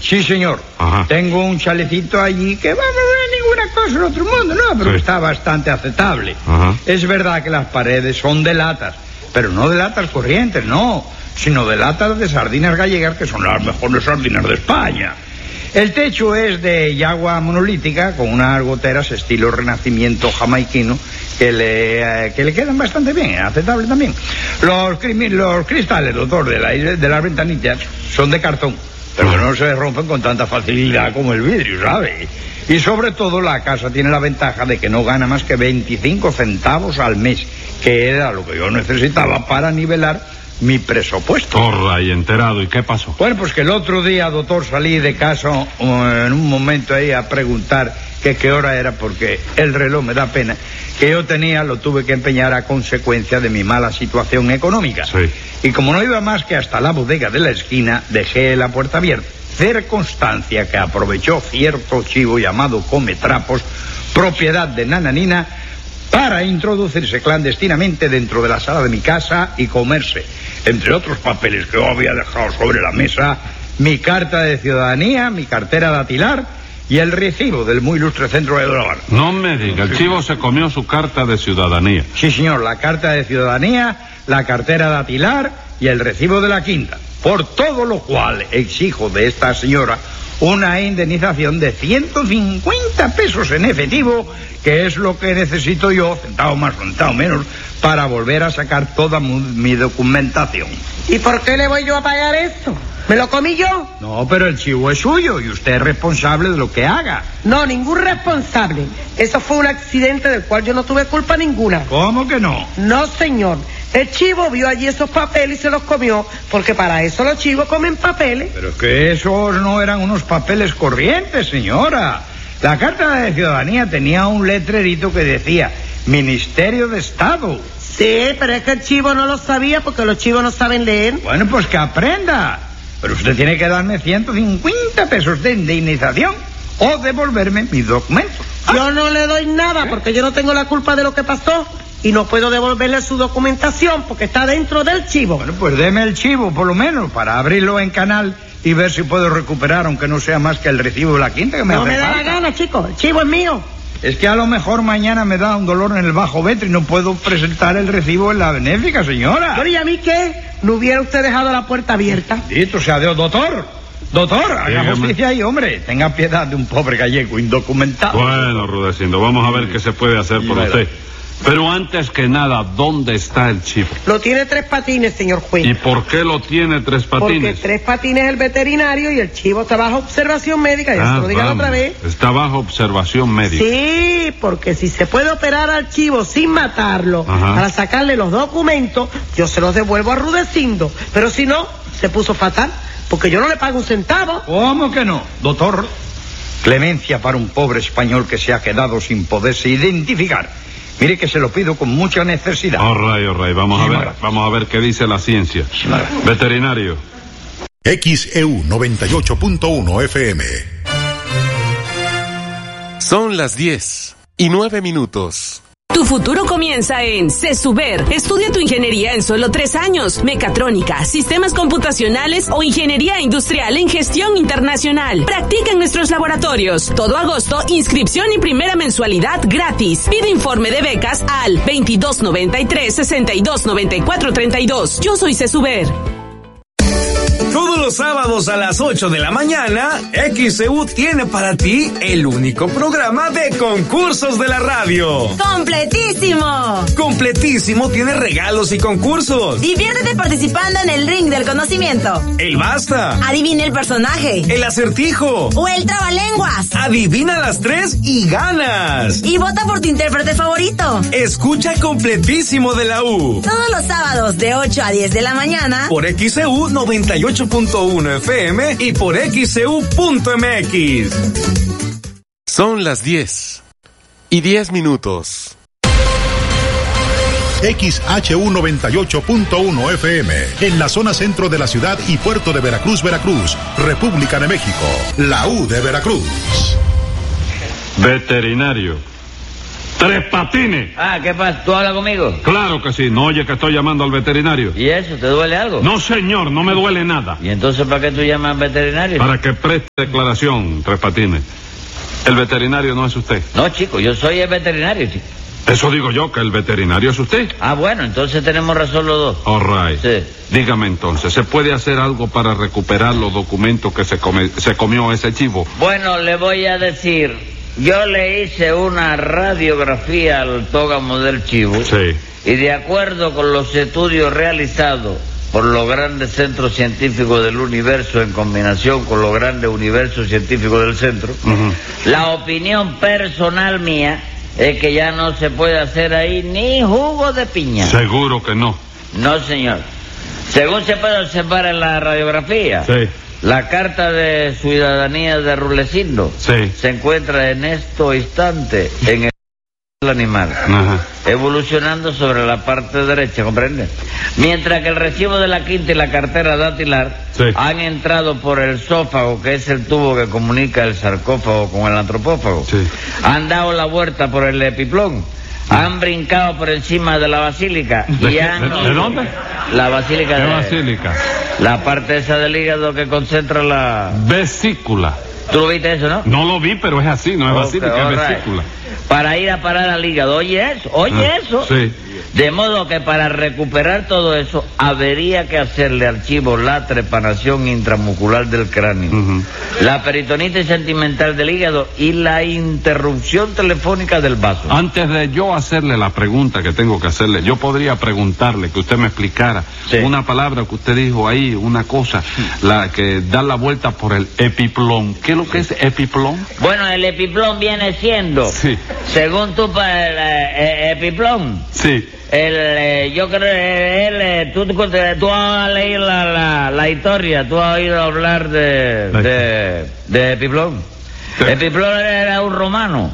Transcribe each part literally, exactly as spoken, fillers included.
Sí, señor. Ajá. Tengo un chalecito allí que, bueno, no es ninguna cosa del otro mundo, no, pero sí, está bastante aceptable. Ajá. Es verdad que las paredes son de latas, pero no de latas corrientes, no, sino de latas de sardinas gallegas, que son las mejores sardinas de España. El techo es de yagua monolítica, con unas goteras estilo renacimiento jamaiquino, que le, eh, que le quedan bastante bien, aceptable también. Los, los cristales, doctor, de, la, de las ventanillas son de cartón, pero no se rompen con tanta facilidad como el vidrio, ¿sabe? Y sobre todo la casa tiene la ventaja de que no gana más que veinticinco centavos al mes, que era lo que yo necesitaba para nivelar mi presupuesto. Corra, y enterado, ¿y qué pasó? Bueno, pues que el otro día, doctor, salí de casa uh, en un momento ahí a preguntar que qué hora era, porque el reloj, me da pena, que yo tenía, lo tuve que empeñar a consecuencia de mi mala situación económica. Sí. Y como no iba más que hasta la bodega de la esquina, dejé la puerta abierta. Circunstancia que aprovechó cierto chivo llamado Cometrapos, propiedad de Nananina, para introducirse clandestinamente dentro de la sala de mi casa y comerse, entre otros papeles que yo había dejado sobre la mesa, mi carta de ciudadanía, mi cartera datilar y el recibo del muy ilustre centro de Dólar. No me diga, el chivo se comió su carta de ciudadanía. Sí, señor, la carta de ciudadanía, la cartera datilar y el recibo de la quinta. Por todo lo cual exijo de esta señora una indemnización de ciento cincuenta pesos en efectivo, que es lo que necesito yo, centavo más, centavo menos, para volver a sacar toda mu- mi documentación. ¿Y por qué le voy yo a pagar esto? ¿Me lo comí yo? No, pero el chivo es suyo y usted es responsable de lo que haga. No, ningún responsable. Eso fue un accidente del cual yo no tuve culpa ninguna. ¿Cómo que no? No, señor. El chivo vio allí esos papeles y se los comió, porque para eso los chivos comen papeles. Pero es que esos no eran unos papeles corrientes, señora. La carta de ciudadanía tenía un letrerito que decía Ministerio de Estado. Sí, pero es que el chivo no lo sabía porque los chivos no saben leer. Bueno, pues que aprenda. Pero usted tiene que darme ciento cincuenta pesos de indemnización o devolverme mis documentos. ¿Ah? Yo no le doy nada porque yo no tengo la culpa de lo que pasó y no puedo devolverle su documentación porque está dentro del chivo. Bueno, pues deme el chivo por lo menos para abrirlo en canal y ver si puedo recuperar, aunque no sea más que el recibo de la quinta que me No hace me da falta. la gana, chico. El chivo es mío. Es que a lo mejor mañana me da un dolor en el bajo ventre y no puedo presentar el recibo en la benéfica, señora. Pero ¿y a mí qué? ¿No hubiera usted dejado la puerta abierta? Dito sea Dios, doctor. Doctor, haga Dígame. justicia ahí, hombre. Tenga piedad de un pobre gallego indocumentado. Bueno, Rudecindo, vamos a ver qué se puede hacer por Sí, usted. Pero antes que nada, ¿dónde está el chivo? Lo tiene Tres Patines, señor juez. ¿Y por qué lo tiene Tres Porque Patines? Tres Patines es el veterinario y el chivo está bajo observación médica. Ya Ah, se lo digan vamos. otra vez. Está bajo observación médica. Sí, porque si se puede operar al chivo sin matarlo, Ajá. para sacarle los documentos, yo se los devuelvo a Rudecindo. Pero si no, se puso fatal, porque yo no le pago un centavo. ¿Cómo que no, doctor? Clemencia para un pobre español que se ha quedado sin poderse identificar. Mire que se lo pido con mucha necesidad. All right, all right. Vamos Sí, a ver, Mara. vamos a ver qué dice la ciencia. Sí, Mara. Veterinario. X E U noventa y ocho punto uno F M. Son las diez y nueve minutos. Tu futuro comienza en CESUBER. Estudia tu ingeniería en solo tres años. Mecatrónica, sistemas computacionales o ingeniería industrial en gestión internacional. Practica en nuestros laboratorios. Todo agosto, inscripción y primera mensualidad gratis. Pide informe de becas al veintidós noventa y tres, sesenta y dos noventa y cuatro treinta y dos. Yo soy CESUBER. Todos los sábados a las ocho de la mañana, X E U tiene para ti el único programa de concursos de la radio. ¡Completísimo! Completísimo tiene regalos y concursos. Diviértete participando en el ring del conocimiento. El basta. Adivina el personaje. El acertijo. O el trabalenguas. Adivina las tres y ganas. Y vota por tu intérprete favorito. Escucha Completísimo de la U. Todos los sábados de ocho a diez de la mañana. Por X E U noventa y ocho punto uno F M y por X E U punto M X. Son las diez y diez minutos. X H U noventa y ocho punto uno F M, en la zona centro de la ciudad y puerto de Veracruz, Veracruz, República de México, la U de Veracruz. Veterinario. Tres Patines. Ah, ¿qué pasa? ¿Tú hablas conmigo? Claro que sí. No oye que estoy llamando al veterinario. ¿Y eso? ¿Te duele algo? No, señor, no me duele nada. ¿Y entonces para qué tú llamas al veterinario? Para que preste declaración, Tres Patines. El veterinario no es usted. No, chico, yo soy el veterinario, chico. Eso digo yo, que el veterinario es usted. Ah, bueno, entonces tenemos razón los dos. All right. Sí. Dígame entonces, ¿se puede hacer algo para recuperar los documentos que se, come, se comió ese chivo? Bueno, le voy a decir, yo le hice una radiografía al tógamo del chivo. Sí. Y de acuerdo con los estudios realizados por los grandes centros científicos del universo en combinación con los grandes universos científicos del centro, Uh-huh. la opinión personal mía es que ya no se puede hacer ahí ni jugo de piña. Seguro que no. No, señor. Según se puede observar en la radiografía, Sí. la carta de ciudadanía de Rulecindo Sí. se encuentra en este instante en el animal, Ajá. evolucionando sobre la parte derecha, ¿comprende? Mientras que el recibo de la quinta y la cartera dactilar Sí. han entrado por el esófago, que es el tubo que comunica el sarcófago con el antropófago. Sí. Han dado la vuelta por el epiplón, han brincado por encima de la basílica ¿De y qué? han... ¿De- de dónde? La basílica ¿Qué de... basílica? La parte esa del hígado que concentra la... Vesícula. ¿Tú lo viste eso, no? No lo vi, pero es así, no es Ok, basílica, all es right. vesícula. Para ir a parar al hígado, oye eso, oye Ah, eso. sí. De modo que para recuperar todo eso, habría que hacerle al chivo la trepanación intramuscular del cráneo, Ujú. la peritonitis sentimental del hígado y la interrupción telefónica del vaso. Antes de yo hacerle la pregunta que tengo que hacerle, yo podría preguntarle que usted me explicara Sí. una palabra que usted dijo ahí, una cosa, la que da la vuelta por el epiplón. ¿Qué es lo que es epiplón? Bueno, el epiplón viene siendo, Sí. según tú, pa- el eh, epiplón, Sí. el, eh, yo creo, eh, el, eh, tú, tú, tú has leído la, la, la historia, tú has oído hablar de, La de, de Epiplón. Sí. Epiplón era un romano.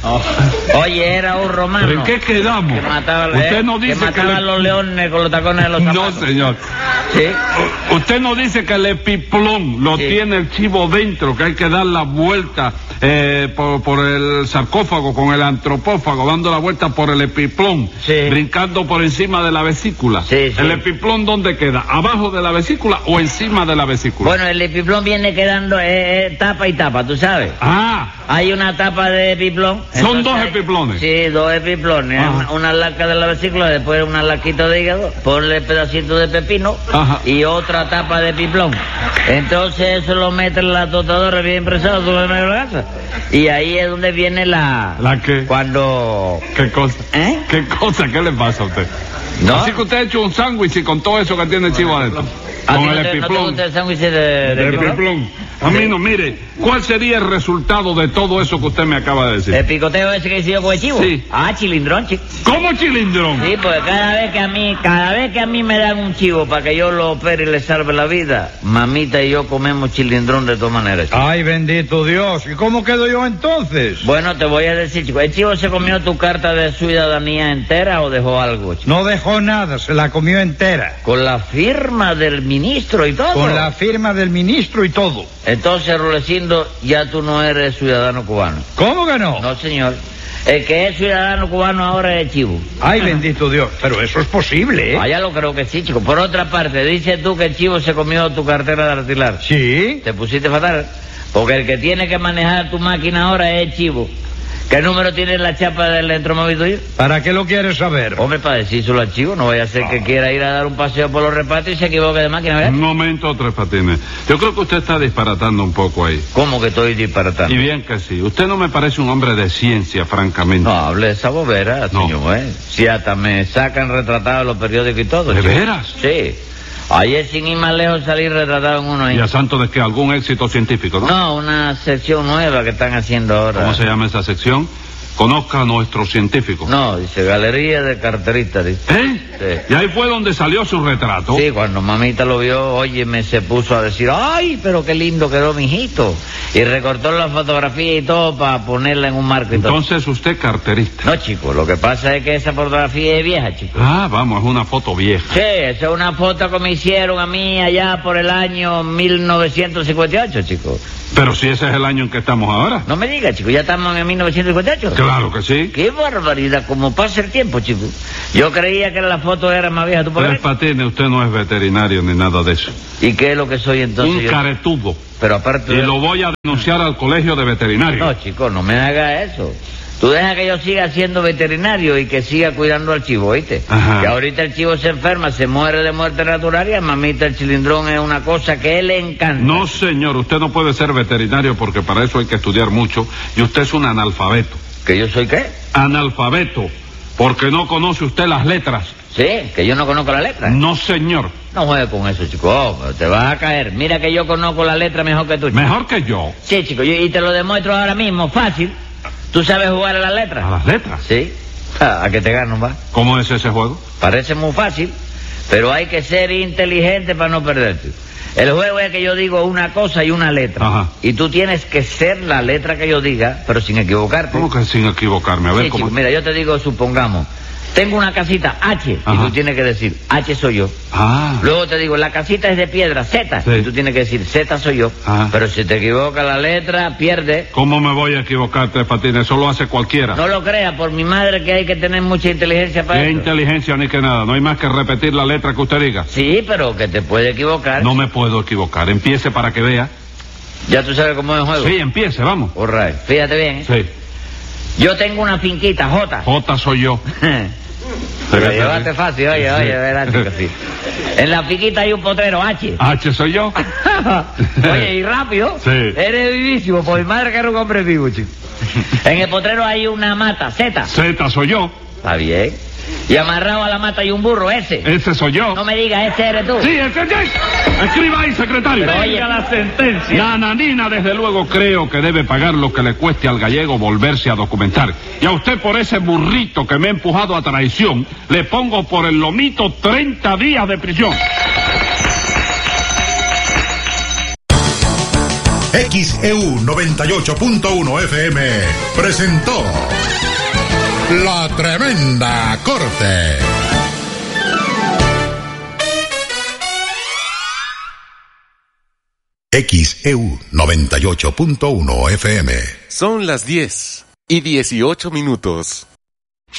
Oye, era un romano. ¿Pero en qué quedamos? Que mataba, Usted eh, no dice que que mataba le- a los leones con los tacones de los No, zapatos. señor. Sí. Usted no dice que el epiplón lo Sí. tiene el chivo dentro, que hay que dar la vuelta eh, por, por el sarcófago con el antropófago, dando la vuelta por el epiplón, Sí. brincando por encima de la vesícula. Sí, sí. ¿El epiplón dónde queda? ¿Abajo de la vesícula o encima de la vesícula? Bueno, el epiplón viene quedando eh, eh, tapa y tapa, tú sabes. Ah, Hay una tapa de epiplón. Son dos hay- epiplones. Sí, dos epiplones. Ajá. Una, una laca de la vesícula, después una laquita de hígado, ponle pedacito de pepino Ajá. y otra tapa de epiplón. Entonces eso lo mete en la tostadora bien impresado, tú lo metes en la casa. Y ahí es donde viene la... ¿la qué? Cuando... ¿Qué cosa? ¿Eh? ¿Qué cosa? ¿Qué le pasa a usted? ¿No? Así que usted ha hecho un sándwich y con todo eso que tiene el chivo adentro. ¿A ti Con no el te- no te epiplón. gusta el sándwich de, de De epiplón? epiplón. A mí no, mire, ¿cuál sería el resultado de todo eso que usted me acaba de decir? ¿El picoteo ese que hice yo con el chivo? Sí. Ah, chilindrón, chico. ¿Cómo chilindrón? Sí, pues cada vez que a mí, cada vez que a mí me dan un chivo para que yo lo opere y le salve la vida, mamita y yo comemos chilindrón de todas maneras. chico. Ay, bendito Dios. ¿Y cómo quedo yo entonces? Bueno, te voy a decir, chico, ¿el chivo se comió tu carta de ciudadanía entera o dejó algo, chico? No dejó nada, se la comió entera. Con la firma del ministro y todo. Con la firma del ministro y todo. Entonces, Rulecindo, ya tú no eres ciudadano cubano. ¿Cómo que no? No, señor. El que es ciudadano cubano ahora es el chivo. Ay, bendito Dios. Pero eso es posible, ¿eh? Ah, ya lo creo que sí, chico. Por otra parte, dices tú que el chivo se comió tu cartera dactilar. Sí. Te pusiste fatal. Porque el que tiene que manejar tu máquina ahora es el chivo. ¿Qué número tiene la chapa del electromóvil tuyo? ¿Para qué lo quieres saber? Hombre, para decírselo al chivo, no vaya a ser que quiera ir a dar un paseo por los repartos y se equivoque de máquina, ¿verdad? Un momento, Tres Patines. Yo creo que usted está disparatando un poco ahí. ¿Cómo que estoy disparatando? Y bien que sí. Usted no me parece un hombre de ciencia, francamente. No, hable de esa bobera, No. señor, ¿eh? Si hasta me sacan retratado en los periódicos y todo. ¿De chico. veras? Sí. Ayer sin ir más lejos salí retratado en uno ahí. ¿Y a santo de que algún éxito científico, no? No, una sección nueva que están haciendo ahora. ¿Cómo se llama esa sección? Conozca a nuestros científicos. No, dice Galería de Carteristas, dice. ¿Eh? Sí. Y ahí fue donde salió su retrato. Sí, cuando mamita lo vio, oye, me se puso a decir, ay, pero qué lindo quedó mi hijito. Y recortó la fotografía y todo para ponerla en un marco y todo. Entonces usted carterista. No, chico, lo que pasa es que esa fotografía es vieja, chico. Ah, vamos, es una foto vieja. Sí, esa es una foto que me hicieron a mí allá por el año mil novecientos cincuenta y ocho, chico. Pero si ese es el año en que estamos ahora. No me digas, chico, ya estamos en mil novecientos cincuenta y ocho. Claro que sí. Qué barbaridad, como pasa el tiempo, chico. Yo creía que la foto era más vieja. ¿Tú por Tres qué? Patines, usted no es veterinario ni nada de eso. ¿Y qué es lo que soy entonces? Un yo? caretudo. Pero aparte Y de... lo voy a denunciar al colegio de veterinarios. No, chico, no me haga eso. Tú deja que yo siga siendo veterinario y que siga cuidando al chivo, ¿oíste? Ajá. Que ahorita el chivo se enferma, se muere de muerte natural y a mamita el chilindrón es una cosa que él le encanta. No, señor, usted no puede ser veterinario porque para eso hay que estudiar mucho y usted es un analfabeto. ¿Que yo soy qué? Analfabeto, porque no conoce usted las letras. Sí, que yo no conozco la letra. No, señor. No juegues con eso, chico. Oh, te vas a caer. Mira que yo conozco la letra mejor que tú, chico. Mejor que yo. Sí, chico, yo- y te lo demuestro ahora mismo, fácil. ¿Tú sabes jugar a las letras? ¿A las letras? Sí. Ah, a que te gano, va. ¿Cómo es ese juego? Parece muy fácil, pero hay que ser inteligente para no perderte. El juego es que yo digo una cosa y una letra. Ajá. Y tú tienes que ser la letra que yo diga, pero sin equivocarte. ¿Cómo que sin equivocarme? A ver Sí, cómo. chico, mira, yo te digo, supongamos, tengo una casita H, Ajá. y tú tienes que decir, H soy yo. Ah. Luego te digo, la casita es de piedra, Z, Sí. y tú tienes que decir, Z soy yo. Ah. Pero si te equivoca la letra, pierde. ¿Cómo me voy a equivocar, Tres Patines? Eso lo hace cualquiera. No lo creas, por mi madre que hay que tener mucha inteligencia para ¿Qué eso. inteligencia ni que nada? No hay más que repetir la letra que usted diga. Sí, pero que te puede equivocar. No me puedo equivocar. Empiece para que vea. Ya tú sabes cómo es el juego. Sí, empiece, vamos. All right. Fíjate bien, ¿eh? Sí. Yo tengo una finquita, J. J soy yo. Te lo llevaste fácil, oye, oye, verás, chico, sí. En la finquita hay un potrero, H. H soy yo. Oye, y rápido. Sí. Eres vivísimo, por mi madre que era un hombre vivo, chico. En el potrero hay una mata, Z. Z soy yo. Está bien. Y amarrado a la mata hay un burro, S. Ese soy yo. No me digas, ese eres tú. Sí, ese es. Escriba ahí, secretario. Pero oye, la sentencia. Nananina, desde luego, creo que debe pagar lo que le cueste al gallego volverse a documentar. Y a usted, por ese burrito que me ha empujado a traición, le pongo por el lomito treinta días de prisión. X E U noventa y ocho punto uno F M presentó La Tremenda Corte. X E U noventa y ocho punto uno F M. Son las diez y dieciocho minutos.